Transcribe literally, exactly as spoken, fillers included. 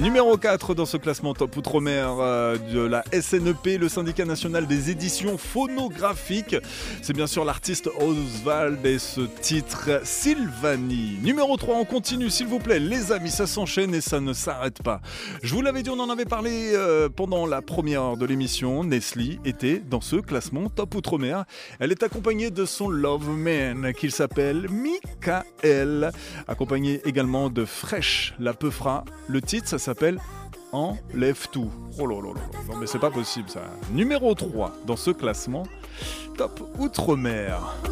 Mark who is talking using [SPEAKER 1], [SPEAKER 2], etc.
[SPEAKER 1] Numéro quatre dans ce classement Top Outre-mer euh, de la S N E P, le syndicat national des éditions phonographiques. C'est bien sûr l'artiste Oswald et ce titre Sylvanie. Numéro trois, on continue s'il vous plaît les amis, ça s'enchaîne et ça ne s'arrête pas. Je vous l'avais dit, on en avait parlé euh, pendant la première heure de l'émission. Nestlé était dans ce classement Top Outre-mer. Elle est accompagnée de son Love Man qui s'appelle Michael, accompagné également de Fresh, la Peufra. Le titre, ça s'appelle Enlève tout. Oh là là là là. Non mais c'est pas possible ça. Numéro trois dans ce classement Top Outre-mer.